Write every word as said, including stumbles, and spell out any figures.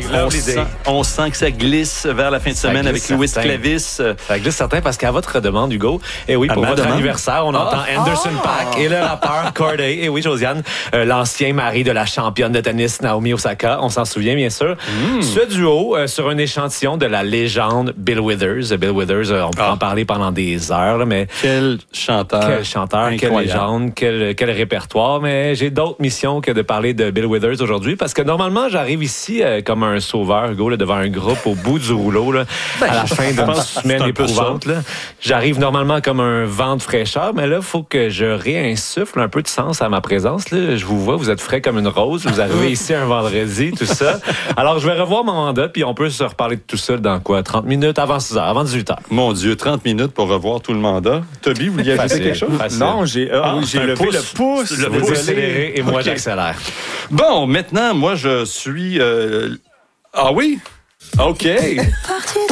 on, sent, on sent que ça glisse vers la fin de ça semaine avec Louis Clevis. Ça glisse certain parce qu'à votre demande, Hugo, et oui, pour votre demande. anniversaire, on oh. entend Anderson oh. .Paak et le rappeur Cordae. Et oui, Josiane, euh, l'ancien mari de la championne de tennis Naomi Osaka, on s'en souvient bien sûr. Mm. Ce duo euh, sur un échantillon de la légende Bill Withers. Bill Withers, euh, on peut ah. en parler pendant des heures, là, mais quel chanteur, quel chanteur, incroyable. Quelle légende, quel, quel répertoire. Mais j'ai d'autres missions que de parler de Bill Withers aujourd'hui parce que normalement, j'arrive ici euh, comme un sauveur, Hugo, là, devant un groupe au bout du rouleau, là, ben, à la fin d'une semaine éprouvante. Là. J'arrive normalement comme un vent de fraîcheur, mais là, il faut que je réinsuffle un peu de sens à ma présence. Là. Je vous vois, vous êtes frais comme une rose. Vous arrivez ici un vendredi, tout ça. Alors, je vais revoir mon mandat, puis on peut se reparler de tout ça dans quoi? trente minutes avant six heures, avant dix-huit heures. Mon Dieu, trente minutes pour revoir tout le mandat. Toby, vous vouliez ajouter quelque chose? Facile. Non, j'ai, euh, ah, oui, j'ai levé pouce. le pouce. Le vous accélérez et moi, okay. j'accélère. Bon, maintenant, moi, je suis... Euh... Ah oui? OK.